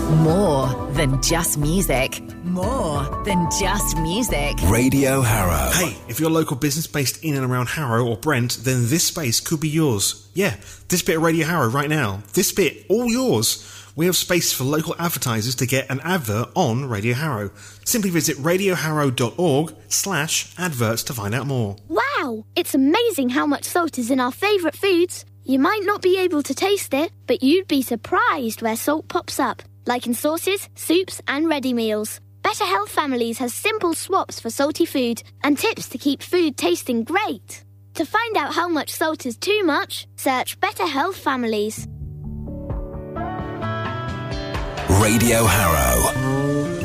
More than just music. More than just music. Radio Harrow. Hey, if you're a local business based in and around Harrow or Brent, then this space could be yours. Yeah, this bit of Radio Harrow right now. This bit, all yours. We have space for local advertisers to get an advert on Radio Harrow. Simply visit radioharrow.org/adverts to find out more. Wow! It's amazing how much salt is in our favourite foods. You might not be able to taste it, but you'd be surprised where salt pops up, like in sauces, soups and ready meals. Better Health Families has simple swaps for salty food and tips to keep food tasting great. To find out how much salt is too much, search Better Health Families. Radio Harrow.